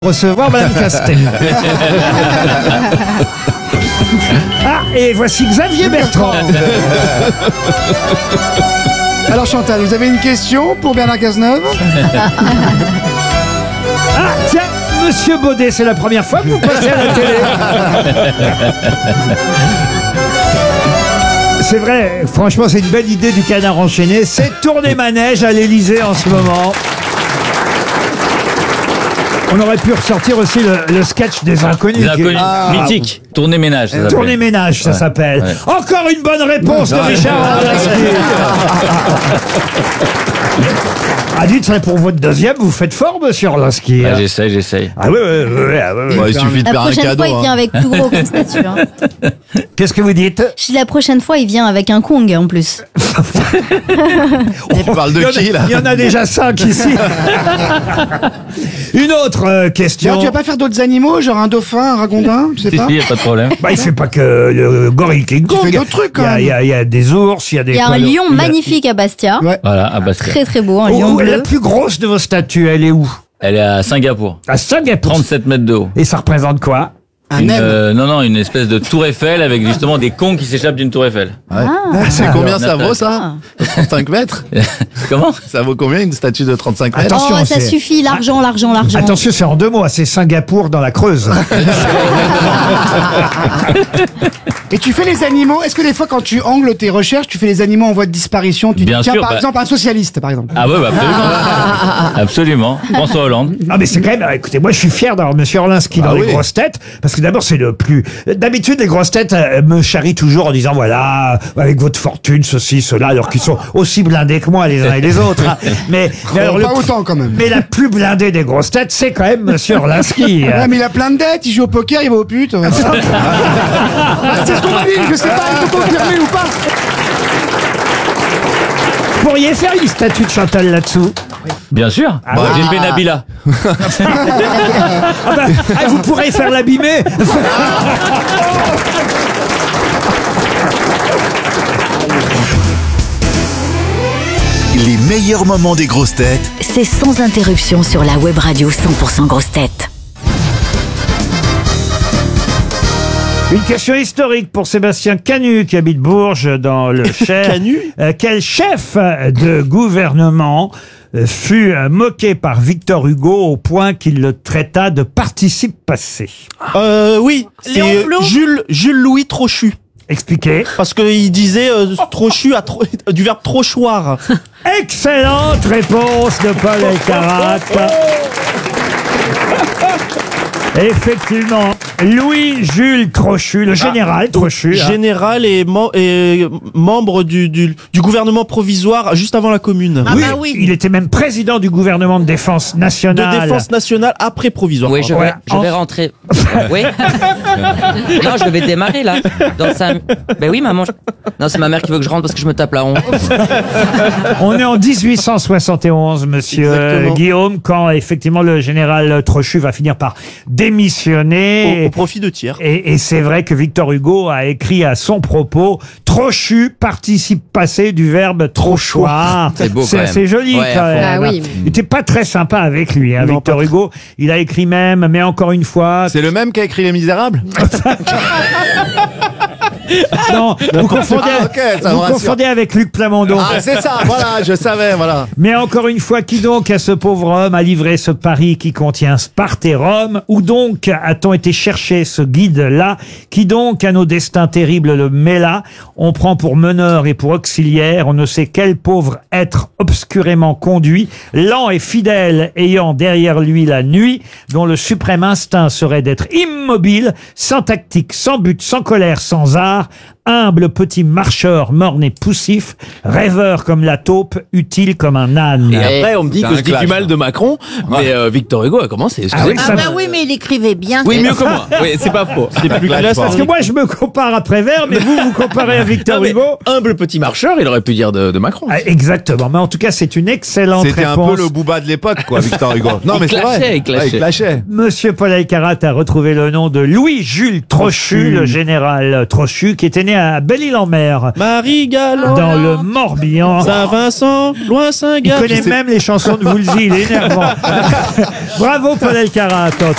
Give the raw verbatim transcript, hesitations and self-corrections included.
Recevoir Madame Castel. Ah, et voici Xavier Bertrand. Alors Chantal, vous avez une question pour Bernard Cazeneuve? Ah, tiens, Monsieur Baudet, c'est la première fois que vous passez à la télé. C'est vrai, franchement, c'est une belle idée du Canard enchaîné. C'est tourner manège à l'Élysée en ce moment. On aurait pu ressortir aussi le, le sketch des inconnus. Les inconnus, Ah, mythique. Tournée ménage, ça s'appelle. Tournée ménage, ça Ouais. s'appelle. Ouais. Encore une bonne réponse de Richard Orlinski. Ah, dites, ça pour votre deuxième, vous faites fort, monsieur Orlinski. Ah, j'essaye, j'essaye. Ah oui, oui, oui, oui, ah, oui, oui. Bah, il suffit de La faire un prochaine cadeau. fois, il vient hein. avec plus gros comme statue. Hein. Qu'est-ce que vous dites? Je dis la prochaine fois, il vient avec un Kong en plus. On parle Il y de en a- qui là? il y en a déjà cinq ici. Une autre euh, question. Tiens, tu vas pas faire d'autres animaux, genre un dauphin, un ragondin, tu sais Si, pas? si, y a pas de problème. Bah, il fait pas que le gorille King Kong. fais d'autres trucs, quand Il y a- même. Il y, a- il y a des ours, il y a des. Il y a un poils- lion il y a- magnifique à Bastia. Ouais. Voilà, à Bastia. Très très beau, un Où- lion où est la bleu. plus grosse de vos statues, elle est où? Elle est à Singapour. À Singapour. trente-sept mètres de haut. Et ça représente quoi? Un Une, M. euh, non, non, une espèce de tour Eiffel avec justement des cons qui s'échappent d'une tour Eiffel. Ouais. C'est combien ça Alors, vaut ça? trente-cinq mètres? Comment? Ça vaut combien une statue de trente-cinq mètres? Attention, Oh, ça c'est- suffit, l'argent, l'argent, l'argent. Attention, c'est en deux mots, c'est Singapour dans la Creuse. Et tu fais les animaux, est-ce que des fois quand tu angles tes recherches, tu fais les animaux en voie de disparition? Tu Bien dis, tiens, sûr, par bah- exemple, un socialiste, par exemple. Ah ouais, bah, absolument. Absolument. François Hollande. Ah mais c'est quand même, écoutez, moi je suis fier d'avoir Monsieur Orlinski dans Ah les oui. grosses têtes, parce que d'abord c'est le plus... D'habitude les grosses têtes euh, me charrient toujours en disant voilà, avec votre fortune, ceci, cela, alors qu'ils sont aussi blindés que moi les uns et les autres. hein. Mais, mais alors, pas le- autant quand même. mais la plus blindée des grosses têtes, c'est quand même Monsieur Orlinski. Ouais, mais il a plein de dettes, il joue au poker, il va aux putes. Ouais, c'est ce qu'on m'a dit, je sais pas, il faut confirmer ou pas. Vous pourriez faire une statue de Chantal là-dessous. Bien sûr. Ah Bah, oui. J'ai fait Nabila. Ah bah, ah, vous pourrez faire l'abîmer. Les meilleurs moments des grosses têtes C'est sans interruption sur la web radio cent pour cent grosses têtes. Une question historique pour Sébastien Canu qui habite Bourges dans le Cher. Canu Euh, Quel chef de gouvernement euh, fut euh, moqué par Victor Hugo au point qu'il le traita de participe passé? Euh, oui, Léon c'est Blum Jules, Jules Louis Trochu. Expliquez. Parce qu'il disait euh, Trochu à tro- du verbe trochoir. Excellente réponse de Paul Elkarat. Effectivement, Louis-Jules Trochu, le général Trochu. hein. Général et, mem- et membre du, du, du gouvernement provisoire juste avant la commune. oui, il était même président du gouvernement de défense De nationale. défense nationale après provisoire. Oui, je Ouais, vais, je en- vais rentrer. Oui. Non, je vais démarrer là. Dans cinq... Ben oui, maman. je- Non, c'est ma mère qui veut que je rentre parce que je me tape la honte. On est en dix-huit cent soixante et onze, monsieur Exactement. Guillaume, quand effectivement le général Trochu va finir par démissionner. Au, au profit de tiers. Et, et c'est vrai que Victor Hugo a écrit à son propos Trochu, participe passé du verbe trochoir. C'est beau, quand C'est même. c'est joli Ouais, quand à fond. même. Ah oui. Il était pas très sympa avec lui, hein, Non, Victor pas Hugo. Il a écrit même, mais encore une fois, C'est le même qui a écrit Les Misérables? non, vous confondez, Ah, ok, ça me vous rassure. confondez avec Luc Plamondon. Ah, c'est ça, voilà, je savais, voilà. Mais encore une fois, qui donc à ce pauvre homme a livré ce pari qui contient Sparte et Rome? Où donc a-t-on été chercher ce guide-là? Qui donc à nos destins terribles le met là? On prend pour meneur et pour auxiliaire, on ne sait quel pauvre être obscurément conduit, lent et fidèle, ayant derrière lui la nuit, dont le suprême instinct serait d'être immobile, sans tactique, sans but, sans colère, sans art, humble petit marcheur morne et poussif, rêveur comme la taupe, utile comme un âne. Et après, on me dit C'est que un je dis clash, du mal hein. de Macron, mais euh, Victor Hugo a commencé. Ah oui, excusez-moi. ça- Ah bah oui, mais il écrivait bien. Oui, mieux que moi. Oui, c'est pas faux. C'est plus Clash classe. fort. Parce que moi, je me compare à Prévert, mais vous, vous comparez à Victor Non, mais Hugo. humble petit marcheur, il aurait pu dire de, de Macron. Ah, exactement. Mais en tout cas, c'est une excellente C'était un réponse. peu le booba de l'époque, quoi, Victor Hugo. Non, Il mais c'est clashait, vrai. il clashait. Ouais, il clashait. Monsieur Paul Elkarat a retrouvé le nom de Louis-Jules Trochu, le général Trochu, qui était né à Belle-Île-en-Mer, Marie-Galante, dans le Morbihan. Saint-Vincent, loin Il Saint-Gall. connaît même les chansons de Woolsey, il est énervant. Bravo Paul Elkarat.